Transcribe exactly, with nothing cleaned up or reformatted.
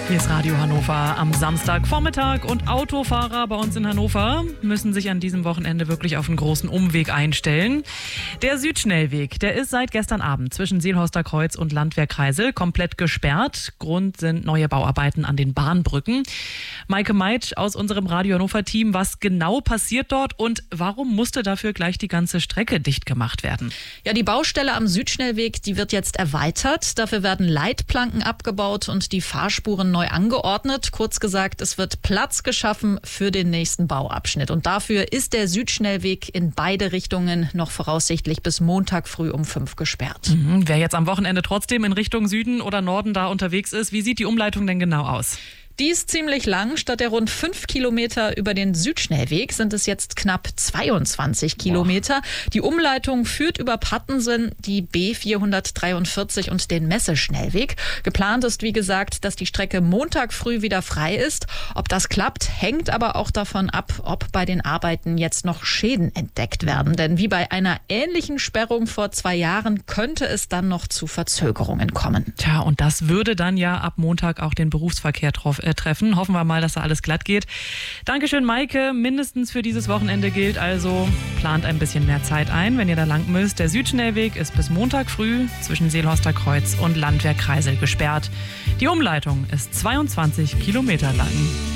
Hier ist Radio Hannover am Samstagvormittag und Autofahrer bei uns in Hannover müssen sich an diesem Wochenende wirklich auf einen großen Umweg einstellen. Der Südschnellweg, der ist seit gestern Abend zwischen Seelhorster Kreuz und Landwehr Kreisel komplett gesperrt. Grund sind neue Bauarbeiten an den Bahnbrücken. Maike Meitsch aus unserem Radio Hannover Team, was genau passiert dort und warum musste dafür gleich die ganze Strecke dicht gemacht werden? Ja, die Baustelle am Südschnellweg, die wird jetzt erweitert. Dafür werden Leitplanken abgebaut und die Fahrspuren neu angeordnet. Kurz gesagt, es wird Platz geschaffen für den nächsten Bauabschnitt. Und dafür ist der Südschnellweg in beide Richtungen noch voraussichtlich bis Montag früh um fünf gesperrt. Mhm. Wer jetzt am Wochenende trotzdem in Richtung Süden oder Norden da unterwegs ist, wie sieht die Umleitung denn genau aus? Die ist ziemlich lang. Statt der rund fünf Kilometer über den Südschnellweg sind es jetzt knapp zweiundzwanzig Kilometer. Boah. Die Umleitung führt über Pattensen, die B vierhundertdreiundvierzig und den Messeschnellweg. Geplant ist, wie gesagt, dass die Strecke Montag früh wieder frei ist. Ob das klappt, hängt aber auch davon ab, ob bei den Arbeiten jetzt noch Schäden entdeckt werden. Denn wie bei einer ähnlichen Sperrung vor zwei Jahren könnte es dann noch zu Verzögerungen kommen. Tja, und das würde dann ja ab Montag auch den Berufsverkehr treffen. treffen. Hoffen wir mal, dass da alles glatt geht. Dankeschön, Maike. Mindestens für dieses Wochenende gilt also, plant ein bisschen mehr Zeit ein, wenn ihr da lang müsst. Der Südschnellweg ist bis Montag früh zwischen Seelhorster Kreuz und Landwehr Kreisel gesperrt. Die Umleitung ist zweiundzwanzig Kilometer lang.